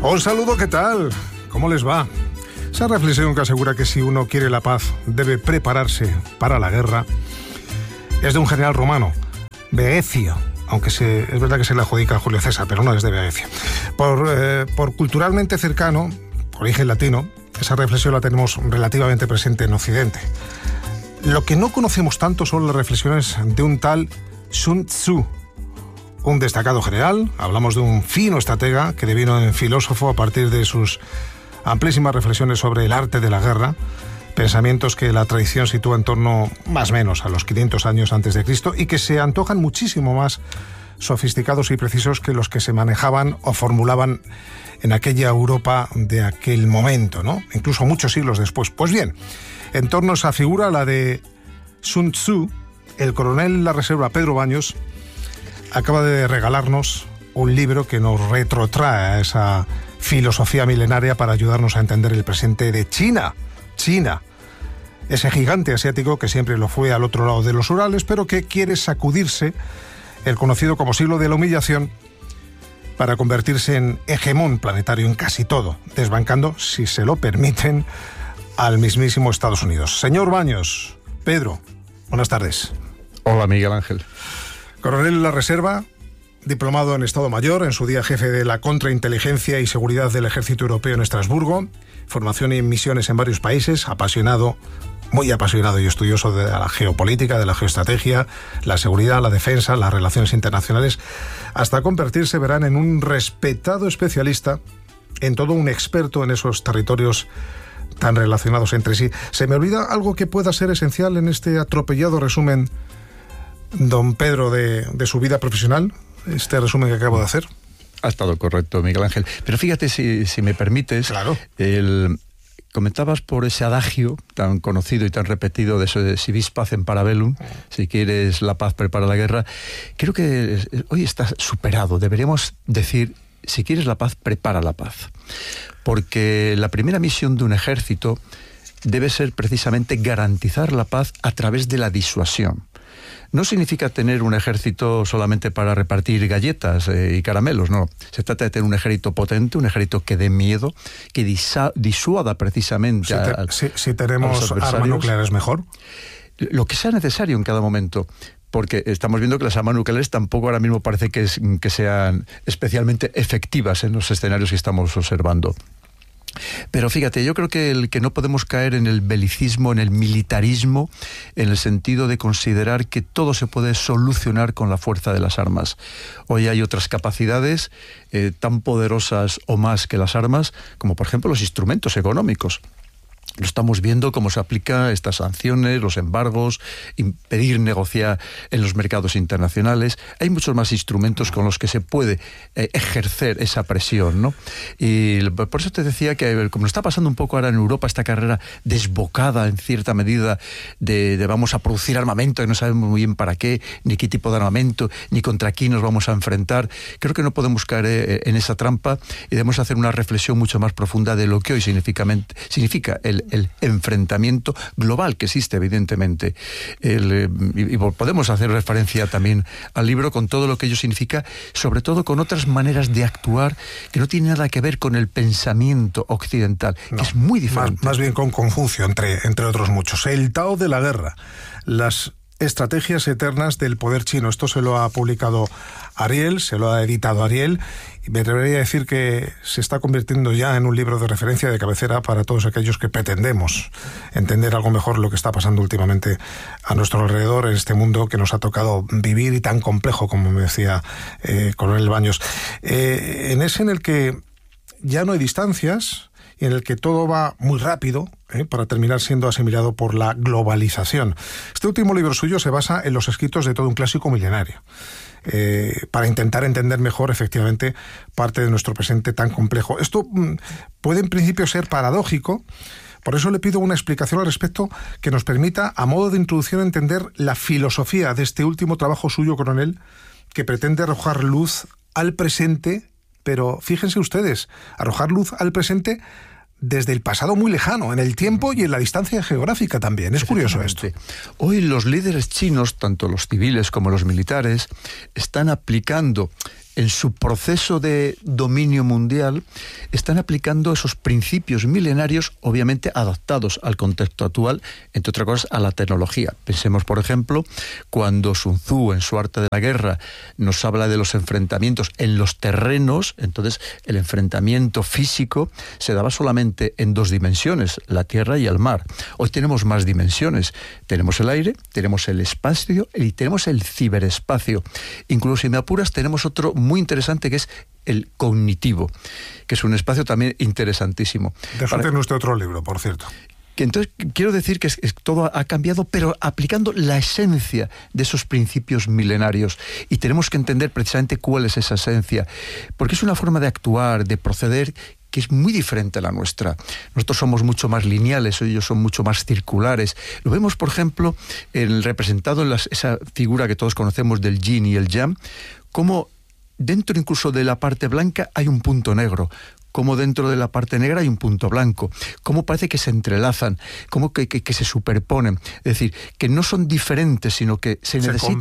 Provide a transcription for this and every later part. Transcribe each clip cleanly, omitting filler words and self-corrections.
Un saludo, ¿qué tal? ¿Cómo les va? Esa reflexión que asegura que si uno quiere la paz debe prepararse para la guerra es de un general romano, Veecio, aunque es verdad que se le adjudica a Julio César, pero no es de Veecio. Por culturalmente cercano, por origen latino, esa reflexión la tenemos relativamente presente en Occidente. Lo que no conocemos tanto son las reflexiones de un tal Sun Tzu, un destacado general. Hablamos de un fino estratega que devino en filósofo a partir de sus amplísimas reflexiones sobre el arte de la guerra, pensamientos que la tradición sitúa en torno más o menos a los 500 años antes de Cristo y que se antojan muchísimo más sofisticados y precisos que los que se manejaban o formulaban en aquella Europa de aquel momento, ¿no? Incluso muchos siglos después. Pues bien, en torno a esa figura, la de Sun Tzu, el coronel de la reserva Pedro Baños acaba de regalarnos un libro que nos retrotrae a esa filosofía milenaria para ayudarnos a entender el presente de China, ese gigante asiático que siempre lo fue al otro lado de los Urales, pero que quiere sacudirse el conocido como siglo de la humillación para convertirse en hegemón planetario en casi todo, desbancando, si se lo permiten, al mismísimo Estados Unidos. Señor Baños, Pedro, buenas tardes. Hola, Miguel Ángel. Coronel de la Reserva, diplomado en Estado Mayor, en su día jefe de la Contrainteligencia y Seguridad del Ejército Europeo en Estrasburgo, formación y misiones en varios países, apasionado, muy apasionado y estudioso de la geopolítica, de la geoestrategia, la seguridad, la defensa, las relaciones internacionales, hasta convertirse, verán, en un respetado especialista, en todo un experto en esos territorios tan relacionados entre sí. ¿Se me olvida algo que pueda ser esencial en este atropellado resumen, don Pedro, de su vida profesional? Este resumen que acabo de hacer. Ha estado correcto, Miguel Ángel. Pero fíjate, si me permites, claro. Comentabas por ese adagio tan conocido y tan repetido de eso de si vis pacem para bellum, si quieres la paz, prepara la guerra. Creo que hoy está superado. Deberíamos decir, si quieres la paz, prepara la paz. Porque la primera misión de un ejército debe ser precisamente garantizar la paz a través de la disuasión. No significa tener un ejército solamente para repartir galletas y caramelos, no. Se trata de tener un ejército potente, un ejército que dé miedo, que disuada precisamente si tenemos armas nucleares, mejor. Lo que sea necesario en cada momento. Porque estamos viendo que las armas nucleares tampoco ahora mismo parece que sean especialmente efectivas en los escenarios que estamos observando. Pero fíjate, yo creo que no podemos caer en el belicismo, en el militarismo, en el sentido de considerar que todo se puede solucionar con la fuerza de las armas. Hoy hay otras capacidades tan poderosas o más que las armas, como por ejemplo los instrumentos económicos. Lo estamos viendo cómo se aplican estas sanciones, los embargos, impedir negociar en los mercados internacionales. Hay muchos más instrumentos con los que se puede ejercer esa presión, ¿no? Y por eso te decía que, como está pasando un poco ahora en Europa, esta carrera desbocada en cierta medida de vamos a producir armamento y no sabemos muy bien para qué, ni qué tipo de armamento, ni contra quién nos vamos a enfrentar. Creo que no podemos caer en esa trampa y debemos hacer una reflexión mucho más profunda de lo que hoy significa el enfrentamiento global que existe, evidentemente. Y podemos hacer referencia también al libro con todo lo que ello significa, sobre todo con otras maneras de actuar que no tienen nada que ver con el pensamiento occidental, que es muy diferente. Más bien con Confucio, entre otros muchos. El Tao de la guerra, las estrategias eternas del poder chino. Esto se lo ha publicado Ariel, se lo ha editado Ariel, y me atrevería a decir que se está convirtiendo ya en un libro de referencia de cabecera para todos aquellos que pretendemos entender algo mejor lo que está pasando últimamente a nuestro alrededor en este mundo que nos ha tocado vivir y tan complejo, como me decía Coronel Baños. En el que ya no hay distancias y en el que todo va muy rápido, para terminar siendo asimilado por la globalización. Este último libro suyo se basa en los escritos de todo un clásico milenario, para intentar entender mejor, efectivamente, parte de nuestro presente tan complejo. Esto puede en principio ser paradójico, por eso le pido una explicación al respecto que nos permita, a modo de introducción, entender la filosofía de este último trabajo suyo, coronel, que pretende arrojar luz al presente, pero fíjense ustedes, arrojar luz al presente desde el pasado muy lejano, en el tiempo y en la distancia geográfica también. Es curioso esto. Hoy los líderes chinos, tanto los civiles como los militares, están aplicando en su proceso de dominio mundial, están aplicando esos principios milenarios, obviamente adaptados al contexto actual, entre otras cosas a la tecnología. Pensemos, por ejemplo, cuando Sun Tzu, en su Arte de la Guerra, nos habla de los enfrentamientos en los terrenos. Entonces el enfrentamiento físico se daba solamente en dos dimensiones, la tierra y el mar. Hoy tenemos más dimensiones. Tenemos el aire, tenemos el espacio y tenemos el ciberespacio. Incluso, si me apuras, tenemos otro muy interesante, que es el cognitivo, que es un espacio también interesantísimo. De eso tiene usted otro libro, por cierto. Que entonces quiero decir que todo ha cambiado, pero aplicando la esencia de esos principios milenarios. Y tenemos que entender precisamente cuál es esa esencia, porque es una forma de actuar, de proceder, que es muy diferente a la nuestra. Nosotros somos mucho más lineales, ellos son mucho más circulares. Lo vemos, por ejemplo, representado en esa figura que todos conocemos del yin y el yang, como dentro incluso de la parte blanca hay un punto negro, como dentro de la parte negra hay un punto blanco, como parece que se entrelazan, como que se superponen. Es decir, que no son diferentes, sino que se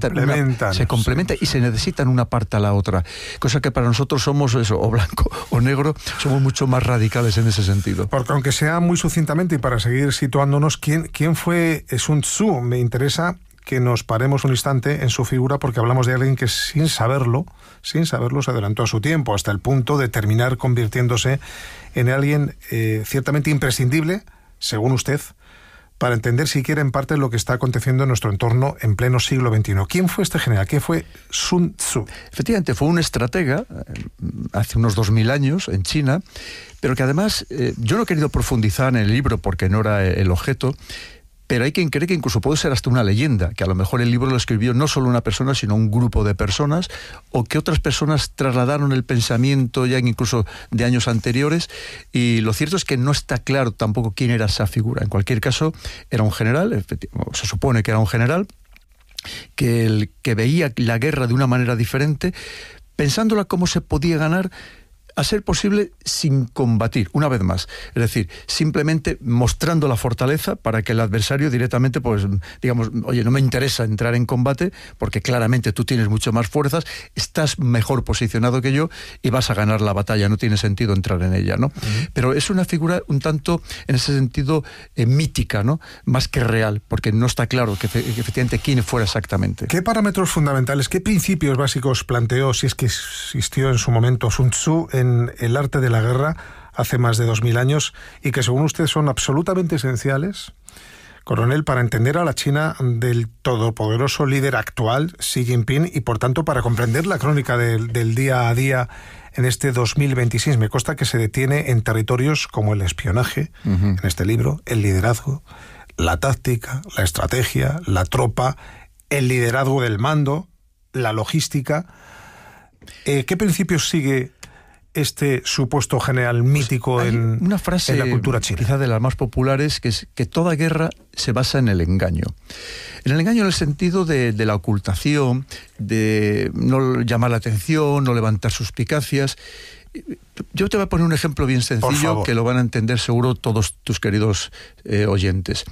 complementan y se necesitan una parte a la otra. Cosa que para nosotros somos eso, o blanco o negro, somos mucho más radicales en ese sentido. Porque aunque sea muy sucintamente, y para seguir situándonos, ¿quién fue Sun Tzu? Me interesa que nos paremos un instante en su figura, porque hablamos de alguien que sin saberlo se adelantó a su tiempo, hasta el punto de terminar convirtiéndose en alguien ciertamente imprescindible, según usted, para entender siquiera en parte lo que está aconteciendo en nuestro entorno en pleno siglo XXI. ¿Quién fue este general? ¿Quién fue Sun Tzu? Efectivamente, fue un estratega hace unos 2000 años en China, pero que además yo no he querido profundizar en el libro porque no era el objeto. Pero hay quien cree que incluso puede ser hasta una leyenda, que a lo mejor el libro lo escribió no solo una persona, sino un grupo de personas, o que otras personas trasladaron el pensamiento ya incluso de años anteriores, y lo cierto es que no está claro tampoco quién era esa figura. En cualquier caso, era un general, se supone que era un general, que veía la guerra de una manera diferente, pensándola cómo se podía ganar, a ser posible sin combatir, una vez más. Es decir, simplemente mostrando la fortaleza para que el adversario directamente, pues, digamos, oye, no me interesa entrar en combate porque claramente tú tienes mucho más fuerzas, estás mejor posicionado que yo y vas a ganar la batalla, no tiene sentido entrar en ella, ¿no? Uh-huh. Pero es una figura un tanto, en ese sentido, mítica, ¿no? Más que real, porque no está claro que efectivamente quién fuera exactamente. ¿Qué parámetros fundamentales, qué principios básicos planteó, si es que existió en su momento, Sun Tzu en el Arte de la Guerra hace más de 2000 años, y que según usted son absolutamente esenciales, coronel, para entender a la China del todopoderoso líder actual, Xi Jinping, y por tanto para comprender la crónica del día a día en este 2026? Me consta que se detiene en territorios como el espionaje, en este libro, el liderazgo, la táctica, la estrategia, la tropa, el liderazgo del mando, la logística. ¿Qué principios sigue este supuesto general mítico en la cultura china? Quizá de las más populares, que es que toda guerra se basa en el engaño. En el engaño en el sentido de la ocultación, de no llamar la atención, no levantar suspicacias. Yo te voy a poner un ejemplo bien sencillo que lo van a entender seguro todos tus queridos oyentes.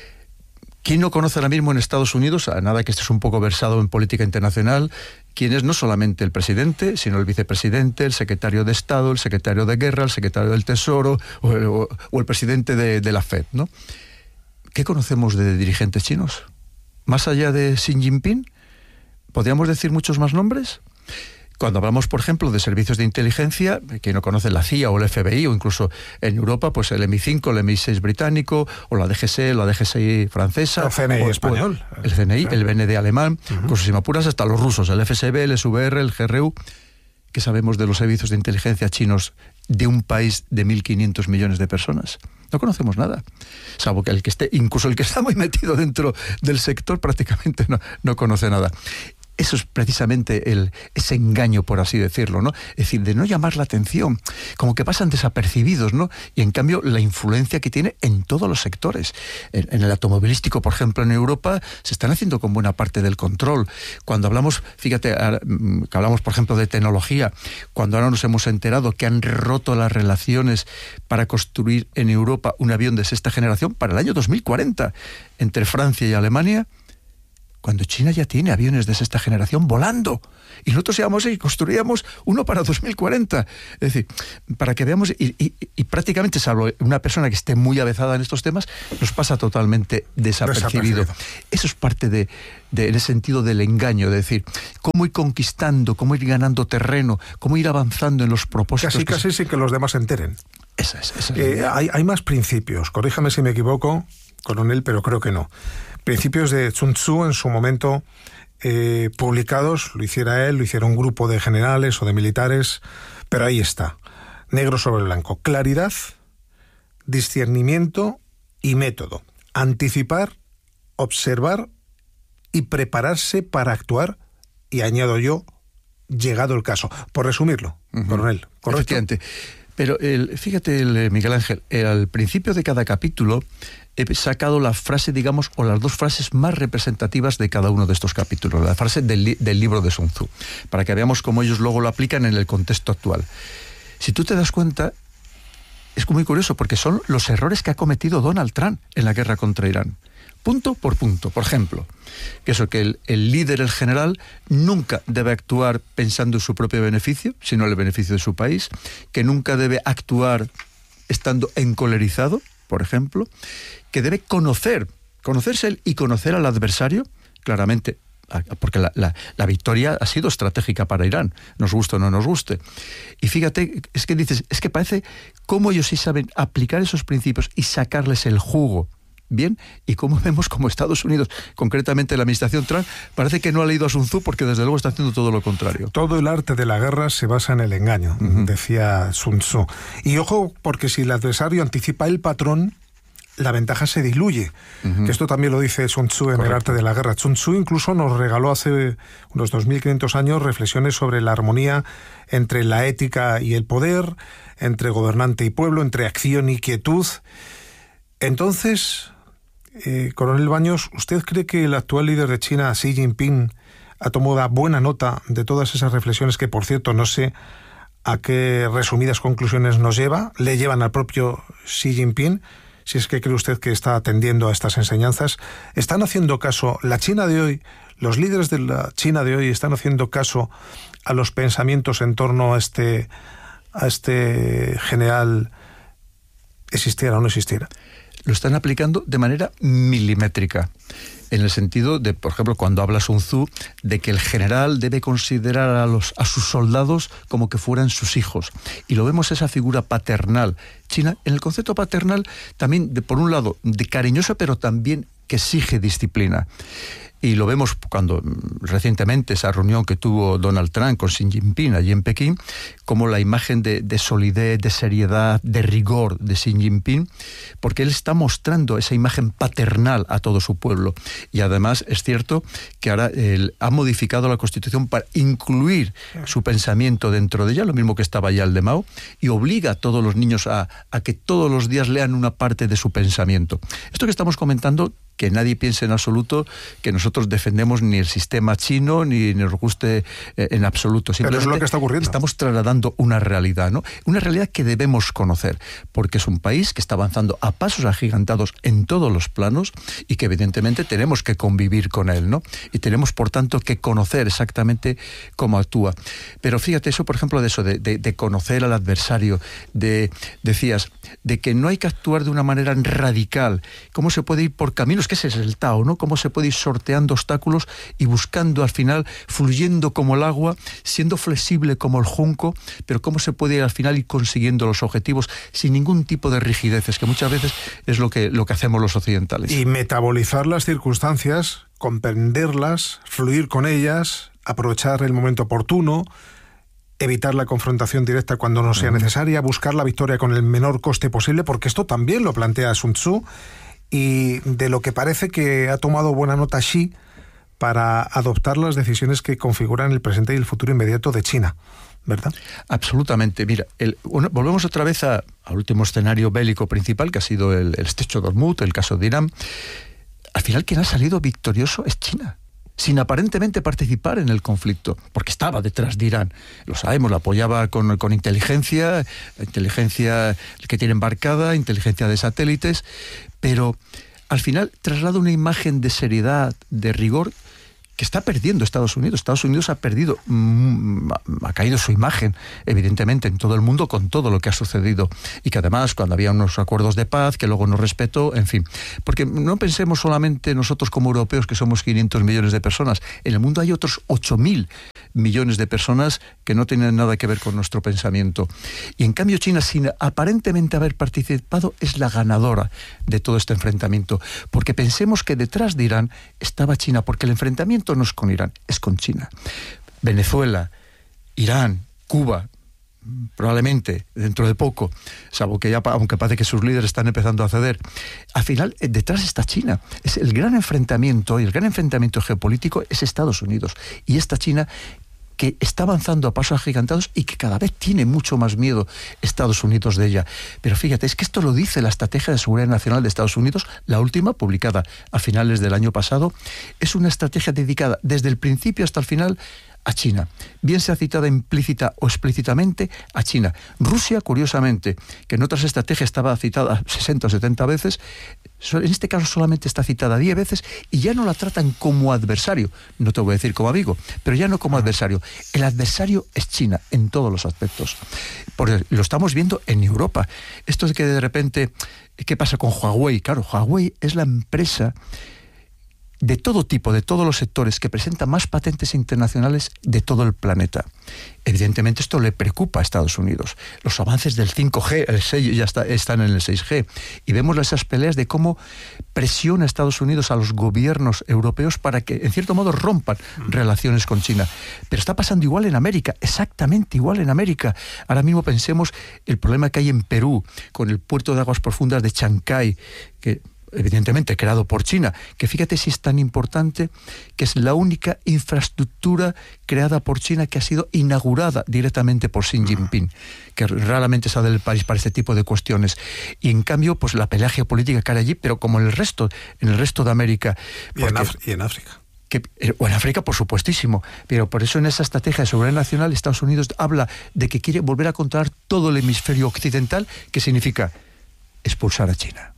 ¿Quién no conoce ahora mismo en Estados Unidos, a nada que estés un poco versado en política internacional, quién es no solamente el presidente, sino el vicepresidente, el secretario de Estado, el secretario de Guerra, el secretario del Tesoro o el presidente de la FED, ¿no? ¿Qué conocemos de dirigentes chinos? Más allá de Xi Jinping, ¿podríamos decir muchos más nombres? Cuando hablamos, por ejemplo, de servicios de inteligencia, quien no conoce la CIA o el FBI, o incluso en Europa, pues el MI5, el MI6 británico, o la DGSE, la DGSI francesa. El CNI español. El CNI, el BND alemán, incluso si me apuras hasta los rusos, el FSB, el SVR, el GRU. ¿Qué sabemos de los servicios de inteligencia chinos de un país de 1.500 millones de personas? No conocemos nada. Salvo que incluso el que está muy metido dentro del sector prácticamente no conoce nada. Eso es precisamente ese engaño, por así decirlo, ¿no? Es decir, de no llamar la atención, como que pasan desapercibidos, ¿no? Y en cambio la influencia que tiene en todos los sectores. En el automovilístico, por ejemplo, en Europa, se están haciendo con buena parte del control. Cuando hablamos, fíjate, que hablamos, por ejemplo, de tecnología, cuando ahora nos hemos enterado que han roto las relaciones para construir en Europa un avión de sexta generación para el año 2040 entre Francia y Alemania. cuando China ya tiene aviones de sexta generación volando. Y nosotros íbamos y construíamos uno para 2040. Es decir, para que veamos, y prácticamente, salvo una persona que esté muy avezada en estos temas, nos pasa totalmente desapercibido. Eso es parte en ese sentido del engaño, de decir, cómo ir conquistando, cómo ir ganando terreno, cómo ir avanzando en los propósitos. Casi sin que los demás se enteren. Esa es. Hay más principios, corríjame si me equivoco, coronel, pero creo que no. Principios de Sun Tzu en su momento, publicados, lo hiciera él, lo hiciera un grupo de generales o de militares, pero ahí está, negro sobre blanco: claridad, discernimiento y método. Anticipar, observar y prepararse para actuar, y añado yo, llegado el caso. Por resumirlo, coronel, ¿correcto? Pero fíjate, Miguel Ángel, al principio de cada capítulo he sacado la frase, digamos, o las dos frases más representativas de cada uno de estos capítulos, la frase del libro de Sun Tzu, para que veamos cómo ellos luego lo aplican en el contexto actual. Si tú te das cuenta, es muy curioso, porque son los errores que ha cometido Donald Trump en la guerra contra Irán. Punto por punto. Por ejemplo, que el líder, el general, nunca debe actuar pensando en su propio beneficio, sino en el beneficio de su país, que nunca debe actuar estando encolerizado, por ejemplo, que debe conocerse él y conocer al adversario, claramente, porque la victoria ha sido estratégica para Irán, nos guste o no nos guste. Y fíjate, es que parece cómo ellos sí saben aplicar esos principios y sacarles el jugo. Bien, y como vemos como Estados Unidos, concretamente la administración Trump, parece que no ha leído a Sun Tzu, porque desde luego está haciendo todo lo contrario. Todo el arte de la guerra se basa en el engaño, decía Sun Tzu. Y ojo, porque si el adversario anticipa el patrón, la ventaja se diluye. Que esto también lo dice Sun Tzu en el arte de la guerra. Sun Tzu incluso nos regaló hace unos 2500 años reflexiones sobre la armonía entre la ética y el poder, entre gobernante y pueblo, entre acción y quietud. Entonces, coronel Baños, ¿usted cree que el actual líder de China, Xi Jinping, ha tomado buena nota de todas esas reflexiones que, por cierto, no sé a qué resumidas conclusiones nos lleva? ¿Le llevan al propio Xi Jinping? Si es que cree usted que está atendiendo a estas enseñanzas. ¿Están haciendo caso la China de hoy, los líderes de la China de hoy están haciendo caso a los pensamientos en torno a este general, existiera o no existiera? Lo están aplicando de manera milimétrica, en el sentido de, por ejemplo, cuando habla Sun Tzu, de que el general debe considerar a sus soldados como que fueran sus hijos. Y lo vemos esa figura paternal china, en el concepto paternal también, por un lado, de cariñoso, pero también que exige disciplina. Y lo vemos cuando recientemente esa reunión que tuvo Donald Trump con Xi Jinping allí en Pekín, como la imagen de solidez, de seriedad, de rigor de Xi Jinping, porque él está mostrando esa imagen paternal a todo su pueblo. Y además es cierto que ahora él ha modificado la Constitución para incluir su pensamiento dentro de ella, lo mismo que estaba ya el de Mao, y obliga a todos los niños a que todos los días lean una parte de su pensamiento. Esto que estamos comentando, que nadie piense en absoluto que nosotros defendemos ni el sistema chino ni nos guste en absoluto. Pero es lo que está ocurriendo. Estamos trasladando una realidad, ¿no? Una realidad que debemos conocer, porque es un país que está avanzando a pasos agigantados en todos los planos y que evidentemente tenemos que convivir con él, ¿no? Y tenemos, por tanto, que conocer exactamente cómo actúa. Pero fíjate, eso, por ejemplo, de conocer al adversario, decías, de que no hay que actuar de una manera radical. ¿Cómo se puede ir por caminos? Que ese es el Tao, ¿no? Cómo se puede ir sorteando obstáculos y buscando al final, fluyendo como el agua, siendo flexible como el junco, pero cómo se puede al final ir consiguiendo los objetivos sin ningún tipo de rigideces, que muchas veces es lo que hacemos los occidentales. Y metabolizar las circunstancias, comprenderlas, fluir con ellas, aprovechar el momento oportuno, evitar la confrontación directa cuando no sea necesaria, buscar la victoria con el menor coste posible, porque esto también lo plantea Sun Tzu, y de lo que parece que ha tomado buena nota Xi para adoptar las decisiones que configuran el presente y el futuro inmediato de China, ¿verdad? Absolutamente. Mira, volvemos otra vez al último escenario bélico principal, que ha sido el estrecho de Hormuz, el caso de Irán. Al final, quien ha salido victorioso es China, sin aparentemente participar en el conflicto, porque estaba detrás de Irán. Lo sabemos, lo apoyaba con inteligencia que tiene embarcada, inteligencia de satélites, pero al final traslada una imagen de seriedad, de rigor, que está perdiendo Estados Unidos. Estados Unidos ha perdido, ha caído su imagen, evidentemente, en todo el mundo con todo lo que ha sucedido. Y que además, cuando había unos acuerdos de paz, que luego no respetó, en fin. Porque no pensemos solamente nosotros como europeos, que somos 500 millones de personas. En el mundo hay otros 8.000 millones de personas que no tienen nada que ver con nuestro pensamiento. Y en cambio China, sin aparentemente haber participado, es la ganadora de todo este enfrentamiento. Porque pensemos que detrás de Irán estaba China, porque el enfrentamiento no es con Irán, es con China. Venezuela, Irán, Cuba, probablemente dentro de poco, salvo que ya, aunque parece que sus líderes están empezando a ceder, al final detrás está China. Es el gran enfrentamiento, y el gran enfrentamiento geopolítico es Estados Unidos. Y esta China que está avanzando a pasos agigantados y que cada vez tiene mucho más miedo Estados Unidos de ella. Pero fíjate, es que esto lo dice la Estrategia de Seguridad Nacional de Estados Unidos, la última, publicada a finales del año pasado. Es una estrategia dedicada desde el principio hasta el final a China, bien sea citada implícita o explícitamente a China. Rusia, curiosamente, que en otras estrategias estaba citada 60 o 70 veces, en este caso solamente está citada 10 veces y ya no la tratan como adversario. No te voy a decir como amigo, pero ya no como adversario. El adversario es China en todos los aspectos. Porque lo estamos viendo en Europa. Esto de que de repente, ¿qué pasa con Huawei? Claro, Huawei es la empresa de todo tipo, de todos los sectores, que presenta más patentes internacionales de todo el planeta. Evidentemente esto le preocupa a Estados Unidos. Los avances del 5G, el 6 ya están en el 6G, y vemos esas peleas de cómo presiona Estados Unidos a los gobiernos europeos para que, en cierto modo, rompan relaciones con China. Pero está pasando igual en América, exactamente igual en América. Ahora mismo pensemos el problema que hay en Perú, con el puerto de aguas profundas de Chancay, que evidentemente creado por China, que fíjate si es tan importante, que es la única infraestructura creada por China que ha sido inaugurada directamente por Xi Jinping, que raramente sale del país para este tipo de cuestiones. Y en cambio, pues la pelea geopolítica que hay allí, pero como en el resto de América. Y en África. O en África, por supuestísimo, pero por eso en esa estrategia de seguridad nacional Estados Unidos habla de que quiere volver a controlar todo el hemisferio occidental, que significa expulsar a China.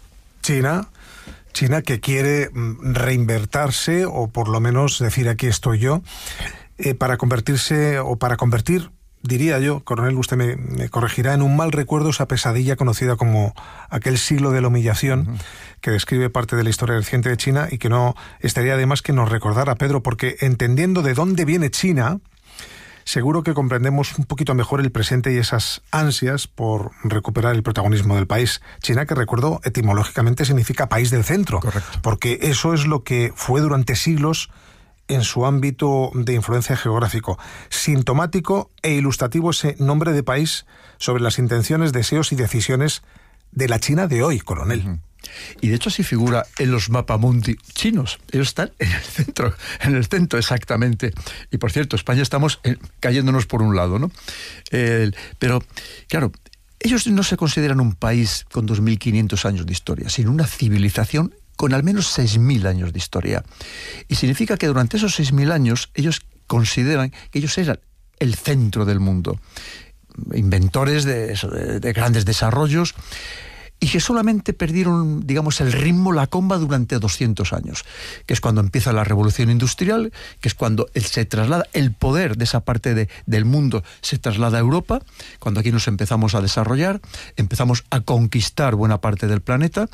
China que quiere reinvertirse, o por lo menos decir aquí estoy yo, para convertir, diría yo, coronel, usted me corregirá, en un mal recuerdo esa pesadilla conocida como aquel siglo de la humillación, que describe parte de la historia reciente de China, y que no estaría de más que nos recordara, Pedro, porque entendiendo de dónde viene China, seguro que comprendemos un poquito mejor el presente y esas ansias por recuperar el protagonismo del país. China, que recuerdo, etimológicamente significa país del centro. Correcto. Porque eso es lo que fue durante siglos en su ámbito de influencia geográfico. Sintomático e ilustrativo ese nombre de país sobre las intenciones, deseos y decisiones de la China de hoy, coronel. Y de hecho así figura en los mapamundi chinos. Ellos están en el centro exactamente. Y por cierto, España estamos cayéndonos por un lado, ¿no? Pero, claro, ellos no se consideran un país con 2.500 años de historia, sino una civilización con al menos 6.000 años de historia. Y significa que durante esos 6.000 años ellos consideran que ellos eran el centro del mundo. Inventores de grandes desarrollos, y que solamente perdieron, digamos, el ritmo, la comba durante 200 años, que es cuando empieza la revolución industrial, que es cuando se traslada el poder de esa parte del mundo, se traslada a Europa, cuando aquí nos empezamos a desarrollar, empezamos a conquistar buena parte del planeta.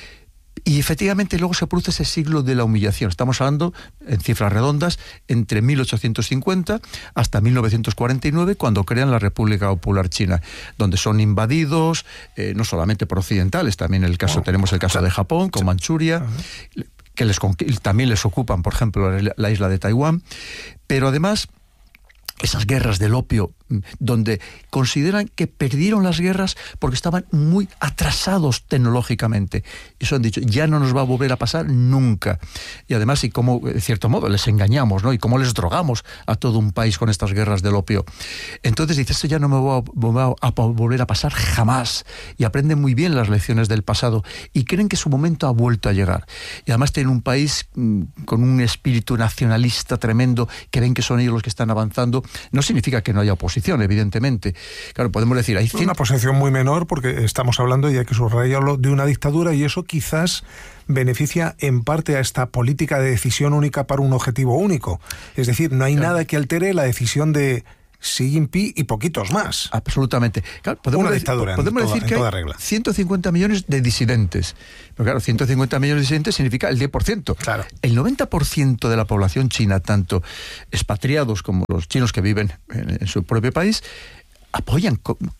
Y efectivamente luego se produce ese siglo de la humillación. Estamos hablando, en cifras redondas, entre 1850 hasta 1949, cuando crean la República Popular China, donde son invadidos, no solamente por occidentales, también tenemos el caso de Japón, con Manchuria, que también les ocupan, por ejemplo, la isla de Taiwán, pero además esas guerras del opio, donde consideran que perdieron las guerras porque estaban muy atrasados tecnológicamente. Eso han dicho, ya no nos va a volver a pasar nunca. Y además, y cómo, de cierto modo, les engañamos, ¿no? Y cómo les drogamos a todo un país con estas guerras del opio. Entonces dice, esto ya no me va a volver a pasar jamás. Y aprenden muy bien las lecciones del pasado y creen que su momento ha vuelto a llegar. Y además tienen un país con un espíritu nacionalista tremendo, que ven que son ellos los que están avanzando. No significa que no haya oposición, posición, evidentemente. Claro, podemos decir... Una posición muy menor, porque estamos hablando, y hay que subrayarlo, de una dictadura, y eso quizás beneficia en parte a esta política de decisión única para un objetivo único. Es decir, no hay nada que altere la decisión de Xi Jinping y poquitos más. Absolutamente. Claro, podemos decir que hay 150 millones de disidentes. Pero claro, 150 millones de disidentes significa el 10%. Claro. El 90% de la población china, tanto expatriados como los chinos que viven en su propio país, apoyan...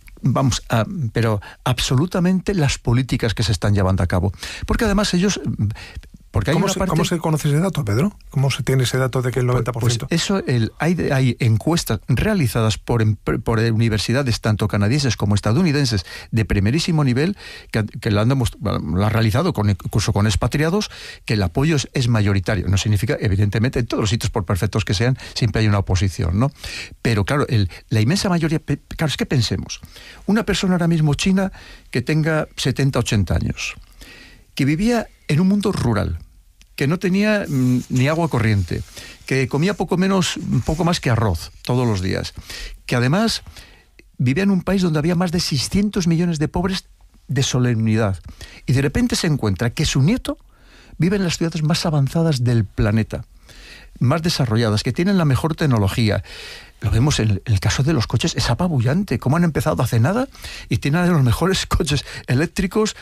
pero absolutamente las políticas que se están llevando a cabo. Porque además ellos... Porque hay ¿Cómo se conoce ese dato, Pedro? ¿Cómo se tiene ese dato de que el 90%? Pues eso, hay encuestas realizadas por universidades tanto canadienses como estadounidenses de primerísimo nivel que lo ha realizado incluso con expatriados, que el apoyo es mayoritario. No significa, evidentemente, en todos los sitios, por perfectos que sean, siempre hay una oposición, ¿no? Pero claro, la inmensa mayoría... Claro, es que pensemos, una persona ahora mismo china que tenga 70, 80 años, que vivía en un mundo rural, que no tenía ni agua corriente, que comía poco más que arroz todos los días, que además vivía en un país donde había más de 600 millones de pobres de solemnidad, y de repente se encuentra que su nieto vive en las ciudades más avanzadas del planeta, más desarrolladas, que tienen la mejor tecnología. Lo vemos en el caso de los coches, es apabullante, cómo han empezado hace nada y tienen de los mejores coches eléctricos,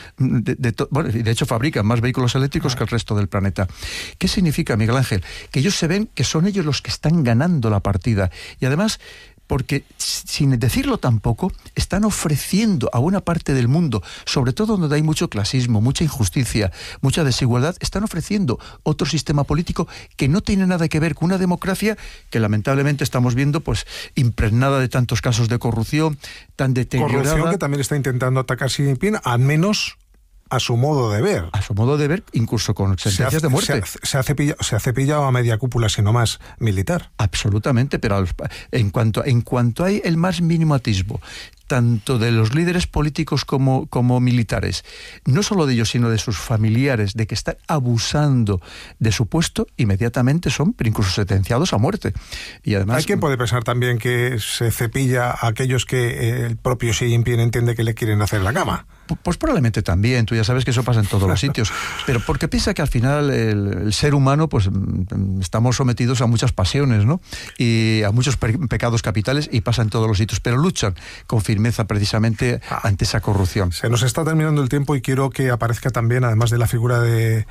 de hecho fabrican más vehículos eléctricos que el resto del planeta. ¿Qué significa, Miguel Ángel? Que ellos se ven que son ellos los que están ganando la partida, y además... porque, sin decirlo tampoco, están ofreciendo a buena parte del mundo, sobre todo donde hay mucho clasismo, mucha injusticia, mucha desigualdad, están ofreciendo otro sistema político que no tiene nada que ver con una democracia que lamentablemente estamos viendo pues impregnada de tantos casos de corrupción, tan deteriorada. Corrupción que también está intentando atacar Xi Jinping, al menos... a su modo de ver. A su modo de ver, incluso con sentencias de muerte. Se ha cepillado a media cúpula, sino más militar. Absolutamente, pero en cuanto hay el más mínimo atisbo, tanto de los líderes políticos como militares, no solo de ellos, sino de sus familiares, de que están abusando de su puesto, inmediatamente son incluso sentenciados a muerte. Y además... Hay quien puede pensar también que se cepilla a aquellos que el propio Xi Jinping entiende que le quieren hacer la cama. Pues probablemente también, tú ya sabes que eso pasa en todos los sitios, pero porque piensa que al final el ser humano, pues estamos sometidos a muchas pasiones, ¿no? Y a muchos pecados capitales, y pasa en todos los sitios, pero luchan con firmeza precisamente ante esa corrupción. Se nos está terminando el tiempo y quiero que aparezca también, además de la figura de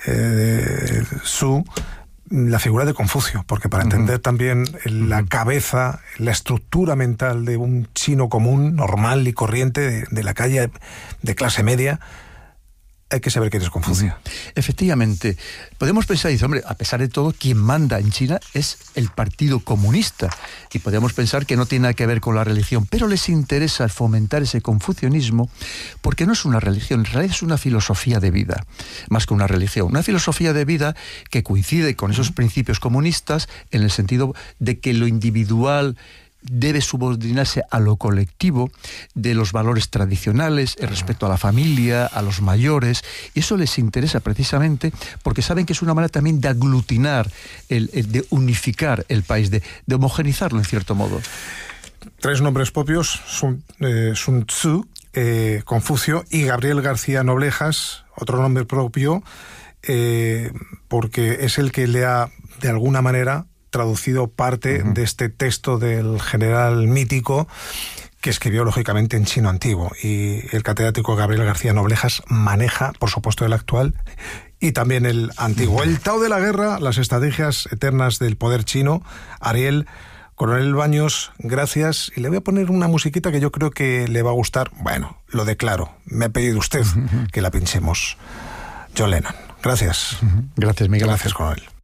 Su, la figura de Confucio, porque para entender también la cabeza, la estructura mental de un chino común, normal y corriente, de la calle, de clase media, hay que saber quién es Confucio. Efectivamente, podemos pensar, dice, hombre, a pesar de todo, quien manda en China es el Partido Comunista, y podemos pensar que no tiene nada que ver con la religión, pero les interesa fomentar ese confucianismo porque no es una religión, en realidad es una filosofía de vida, más que una religión, una filosofía de vida que coincide con esos principios comunistas en el sentido de que lo individual debe subordinarse a lo colectivo, de los valores tradicionales, el respeto a la familia, a los mayores, y eso les interesa precisamente porque saben que es una manera también de aglutinar, de unificar el país, de homogenizarlo en cierto modo. 3 nombres propios, Sun Tzu, Confucio, y Gabriel García Noblejas, otro nombre propio, porque es el que le ha, de alguna manera, traducido parte de este texto del general mítico que escribió lógicamente en chino antiguo, y el catedrático Gabriel García Noblejas maneja, por supuesto, el actual y también el antiguo. El Tao de la guerra, las estrategias eternas del poder chino. Ariel, Coronel Baños, gracias, y le voy a poner una musiquita que yo creo que le va a gustar. Bueno, lo declaro, me ha pedido usted que la pinchemos. John Lennon. Gracias. Gracias, Miguel. Gracias, Coronel.